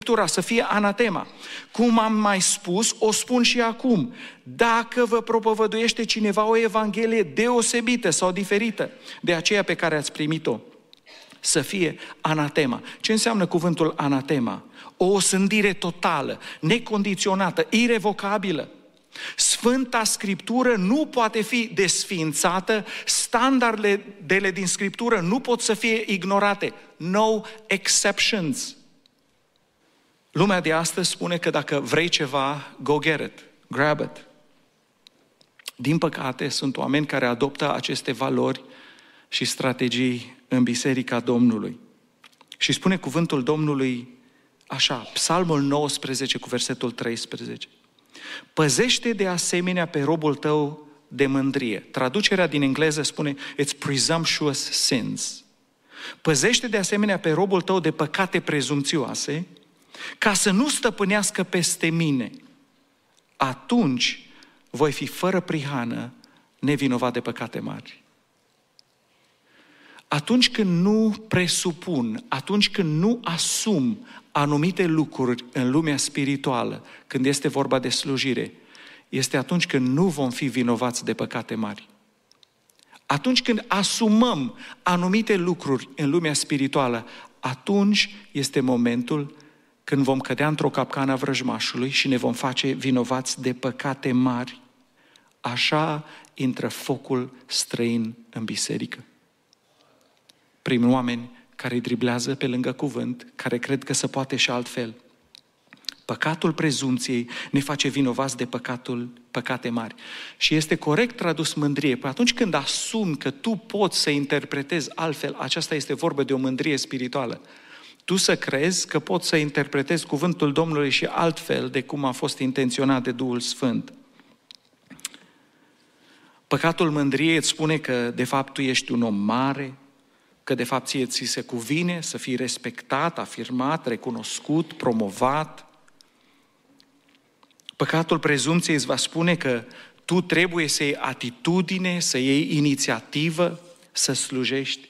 să fie anatema. Cum am mai spus, o spun și acum. Dacă vă propovăduiește cineva o evanghelie deosebită sau diferită de aceea pe care ați primit-o, să fie anatema. Ce înseamnă cuvântul anatema? O osândire totală, necondiționată, irevocabilă. Sfânta Scriptură nu poate fi desființată, standardele din Scriptură nu pot să fie ignorate. No exceptions. Lumea de astăzi spune că dacă vrei ceva, go get it, grab it. Din păcate, sunt oameni care adoptă aceste valori și strategii în Biserica Domnului. Și spune cuvântul Domnului așa, Psalmul 19 cu versetul 13. Păzește de asemenea pe robul tău de mândrie. Traducerea din engleză spune, it's presumptuous sins. Păzește de asemenea pe robul tău de păcate prezumțioase, ca să nu stăpânească peste mine. Atunci voi fi fără prihană, nevinovat de păcate mari. Atunci când nu presupun, atunci când nu asum anumite lucruri în lumea spirituală, când este vorba de slujire, este atunci când nu vom fi vinovați de păcate mari. Atunci când asumăm anumite lucruri în lumea spirituală, atunci este momentul când vom cădea într-o capcană a vrăjmașului și ne vom face vinovați de păcate mari. Așa intră focul străin în biserică. Prin oameni care îi driblează pe lângă cuvânt, care cred că se poate și altfel. Păcatul prezumției ne face vinovați de păcate mari. Și este corect tradus mândrie. Păi atunci când asumi că tu poți să interpretezi altfel, aceasta este vorba de o mândrie spirituală. Tu să crezi că poți să interpretezi cuvântul Domnului și altfel de cum a fost intenționat de Duhul Sfânt. Păcatul mândriei îți spune că de fapt tu ești un om mare, că de fapt ți se cuvine să fii respectat, afirmat, recunoscut, promovat. Păcatul prezumției îți va spune că tu trebuie să iei atitudine, să iei inițiativă, să slujești.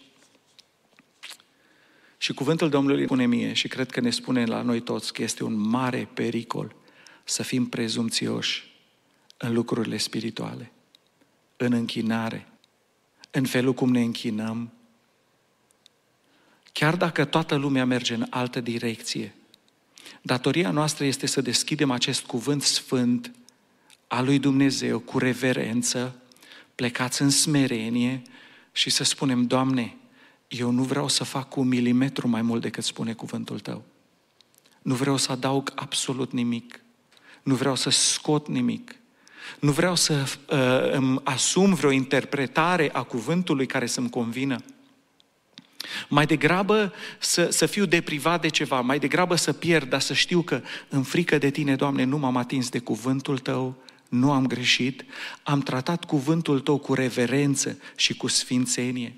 Și cuvântul Domnului spune mie și cred că ne spune la noi toți că este un mare pericol să fim prezumțioși în lucrurile spirituale, în închinare, în felul cum ne închinăm. Chiar dacă toată lumea merge în altă direcție, datoria noastră este să deschidem acest cuvânt sfânt al lui Dumnezeu cu reverență, plecați în smerenie și să spunem, Doamne, eu nu vreau să fac cu 1 milimetru mai mult decât spune cuvântul Tău. Nu vreau să adaug absolut nimic. Nu vreau să scot nimic. Nu vreau să îmi asum vreo interpretare a cuvântului care să-mi convină. Mai degrabă să fiu deprivat de ceva, mai degrabă să pierd, dar să știu că în frică de Tine, Doamne, nu m-am atins de cuvântul Tău, nu am greșit, am tratat cuvântul Tău cu reverență și cu sfințenie.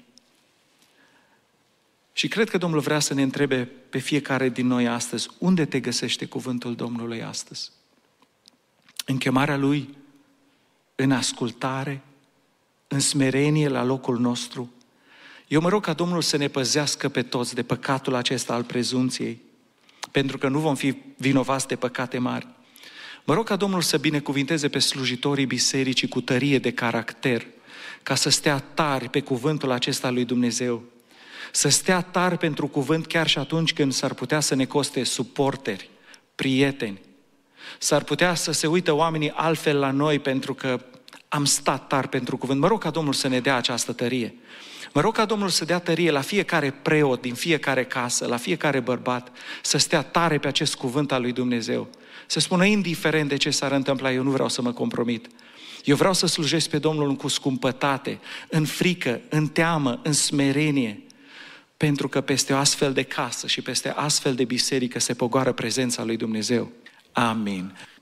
Și cred că Domnul vrea să ne întrebe pe fiecare din noi astăzi, unde te găsește cuvântul Domnului astăzi? În chemarea Lui, în ascultare, în smerenie la locul nostru. Eu mă rog ca Domnul să ne păzească pe toți de păcatul acesta al prezumției, pentru că nu vom fi vinovați de păcate mari. Mă rog ca Domnul să binecuvinteze pe slujitorii bisericii cu tărie de caracter, ca să stea tari pe cuvântul acesta lui Dumnezeu, să stea tari pentru cuvânt chiar și atunci când s-ar putea să ne coste suporteri, prieteni, s-ar putea să se uită oamenii altfel la noi pentru că am stat tari pentru cuvânt. Mă rog ca Domnul să ne dea această tărie. Mă rog ca Domnul să dea tărie la fiecare preot din fiecare casă, la fiecare bărbat, să stea tare pe acest cuvânt al lui Dumnezeu. Să spună, indiferent de ce s-ar întâmpla, eu nu vreau să mă compromit. Eu vreau să slujesc pe Domnul cu scumpătate, în frică, în teamă, în smerenie, pentru că peste o astfel de casă și peste astfel de biserică se pogoară prezența lui Dumnezeu. Amin.